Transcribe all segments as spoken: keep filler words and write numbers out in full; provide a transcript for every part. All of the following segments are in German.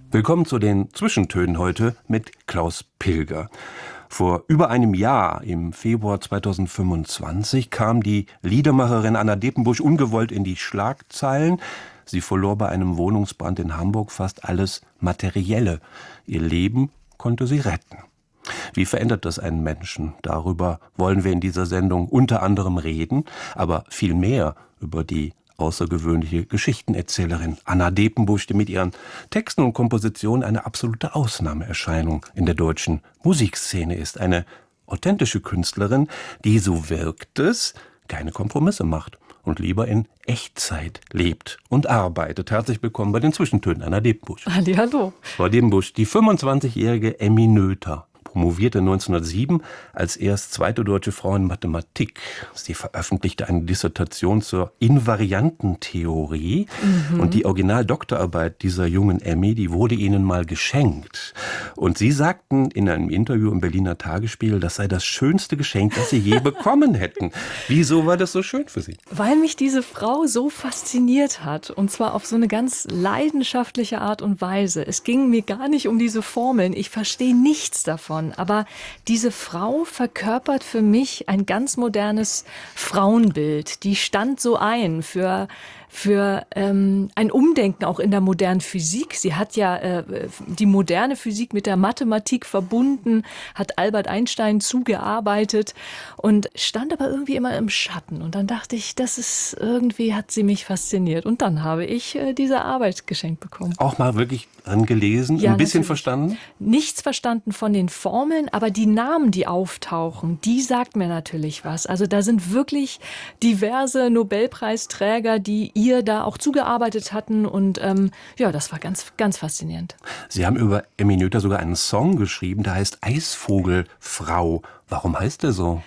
Willkommen zu den Zwischentönen heute mit Klaus Pilger. Vor über einem Jahr, im Februar zweitausendfünfundzwanzig, kam die Liedermacherin Anna Depenbusch ungewollt in die Schlagzeilen. Sie verlor bei einem Wohnungsbrand in Hamburg fast alles Materielle. Ihr Leben konnte sie retten. Wie verändert das einen Menschen? Darüber wollen wir in dieser Sendung unter anderem reden, aber viel mehr über die außergewöhnliche Geschichtenerzählerin Anna Depenbusch, die mit ihren Texten und Kompositionen eine absolute Ausnahmeerscheinung in der deutschen Musikszene ist. Eine authentische Künstlerin, die, so wirkt es, keine Kompromisse macht und lieber in Echtzeit lebt und arbeitet. Herzlich willkommen bei den Zwischentönen, Anna Depenbusch. Hallihallo. Frau Depenbusch, die fünfundzwanzigjährige Emmy Noether promovierte neunzehnhundertsieben als erst zweite deutsche Frau in Mathematik. Sie veröffentlichte eine Dissertation zur Invariantentheorie. Mhm. Und die Originaldoktorarbeit dieser jungen Emmy, die wurde Ihnen mal geschenkt. Und Sie sagten in einem Interview im Berliner Tagesspiegel, das sei das schönste Geschenk, das Sie je bekommen hätten. Wieso war das so schön für Sie? Weil mich diese Frau so fasziniert hat. Und zwar auf so eine ganz leidenschaftliche Art und Weise. Es ging mir gar nicht um diese Formeln. Ich verstehe nichts davon. Aber diese Frau verkörpert für mich ein ganz modernes Frauenbild. Die stand so ein für für ähm, ein Umdenken auch in der modernen Physik. Sie hat ja äh, die moderne Physik mit der Mathematik verbunden, hat Albert Einstein zugearbeitet und stand aber irgendwie immer im Schatten. Und dann dachte ich, das ist irgendwie, hat sie mich fasziniert. Und dann habe ich äh, diese Arbeit geschenkt bekommen. Auch mal wirklich angelesen, ja, ein bisschen natürlich. Verstanden? Nichts verstanden von den Formeln, aber die Namen, die auftauchen, die sagt mir natürlich was. Also da sind wirklich diverse Nobelpreisträger, die ihr da auch zugearbeitet hatten und ähm, ja, das war ganz, ganz faszinierend. Sie haben über Emmy Noether sogar einen Song geschrieben, der heißt Eisvogelfrau. Warum heißt der so?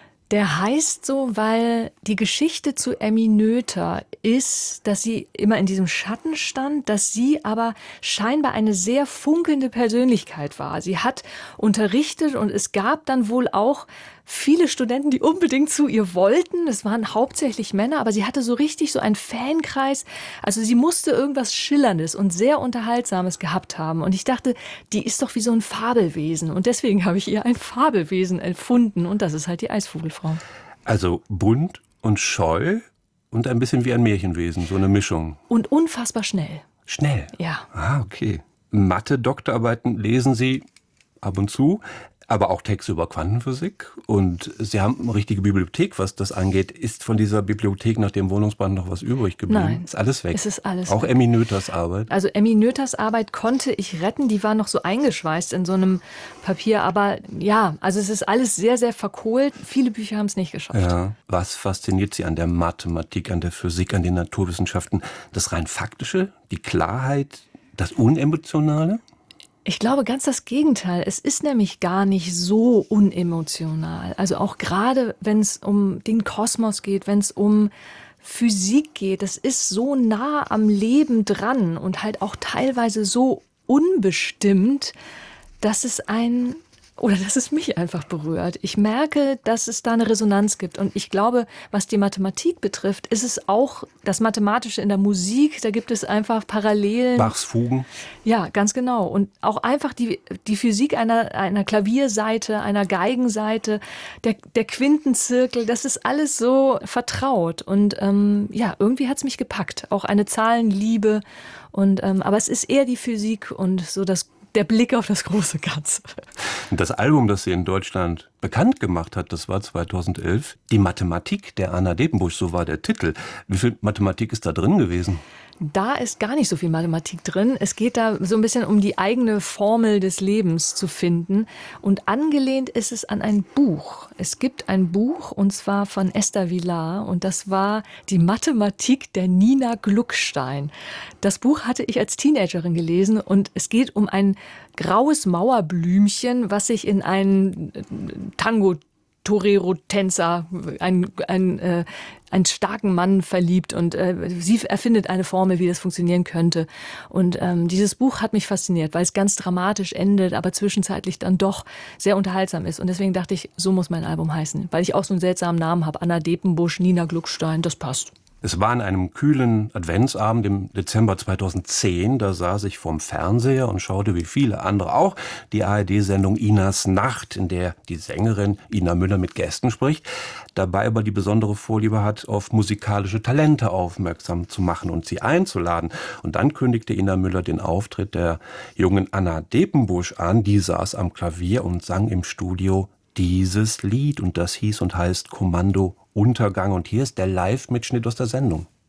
Der heißt so, weil die Geschichte zu Emmy Noether ist, dass sie immer in diesem Schatten stand, dass sie aber scheinbar eine sehr funkelnde Persönlichkeit war. Sie hat unterrichtet und es gab dann wohl auch viele Studenten, die unbedingt zu ihr wollten. Es waren hauptsächlich Männer, aber sie hatte so richtig so einen Fankreis. Also sie musste irgendwas Schillerndes und sehr Unterhaltsames gehabt haben. Und ich dachte, die ist doch wie so ein Fabelwesen. Und deswegen habe ich ihr ein Fabelwesen erfunden. Und das ist halt die Eisvogelfrau. Also bunt und scheu und ein bisschen wie ein Märchenwesen, so eine Mischung. Und unfassbar schnell. Schnell? Ja. Ah, okay. Mathe-Doktorarbeiten lesen Sie ab und zu, aber auch Texte über Quantenphysik. Und Sie haben eine richtige Bibliothek, was das angeht. Ist von dieser Bibliothek nach dem Wohnungsbrand noch was übrig geblieben? Nein. Ist alles weg? Es ist alles Auch weg. Emmy Noethers Arbeit? Also Emmy Noethers Arbeit konnte ich retten. Die war noch so eingeschweißt in so einem Papier. Aber ja, also es ist alles sehr, sehr verkohlt. Viele Bücher haben es nicht geschafft. Ja. Was fasziniert Sie an der Mathematik, an der Physik, an den Naturwissenschaften? Das rein Faktische, die Klarheit, das Unemotionale? Ich glaube ganz das Gegenteil. Es ist nämlich gar nicht so unemotional. Also auch gerade, wenn es um den Kosmos geht, wenn es um Physik geht, das ist so nah am Leben dran und halt auch teilweise so unbestimmt, dass es ein oder dass es mich einfach berührt. Ich merke, dass es da eine Resonanz gibt. Und ich glaube, was die Mathematik betrifft, ist es auch das Mathematische in der Musik. Da gibt es einfach Parallelen. Bachs Fugen? Ja, ganz genau. Und auch einfach die, die Physik einer, einer Klavierseite, einer Geigenseite, der, der Quintenzirkel, das ist alles so vertraut. Und ähm, ja, irgendwie hat es mich gepackt. Auch eine Zahlenliebe. Und, ähm, aber es ist eher die Physik und so das der Blick auf das große Ganze. Das Album, das sie in Deutschland bekannt gemacht hat, das war zweitausendelf. Die Mathematik der Anna Depenbusch, so war der Titel. Wie viel Mathematik ist da drin gewesen? Da ist gar nicht so viel Mathematik drin. Es geht da so ein bisschen um die eigene Formel des Lebens zu finden. Und angelehnt ist es an ein Buch. Es gibt ein Buch, und zwar von Esther Vilar. Und das war die Mathematik der Nina Gluckstein. Das Buch hatte ich als Teenagerin gelesen. Und es geht um ein graues Mauerblümchen, was sich in einen Tango Torero-Tänzer, ein, ein, äh, einen starken Mann verliebt und äh, sie erfindet eine Formel, wie das funktionieren könnte. Und ähm, dieses Buch hat mich fasziniert, weil es ganz dramatisch endet, aber zwischenzeitlich dann doch sehr unterhaltsam ist. Und deswegen dachte ich, so muss mein Album heißen, weil ich auch so einen seltsamen Namen habe. Anna Depenbusch, Nina Gluckstein, das passt. Es war an einem kühlen Adventsabend im Dezember zweitausendzehn. Da saß ich vorm Fernseher und schaute wie viele andere auch die A R D-Sendung Inas Nacht, in der die Sängerin Ina Müller mit Gästen spricht, dabei aber die besondere Vorliebe hat, auf musikalische Talente aufmerksam zu machen und sie einzuladen. Und dann kündigte Ina Müller den Auftritt der jungen Anna Depenbusch an. Die saß am Klavier und sang im Studio dieses Lied, und das hieß und heißt Kommando Untergang. Und hier ist der Live-Mitschnitt aus der Sendung.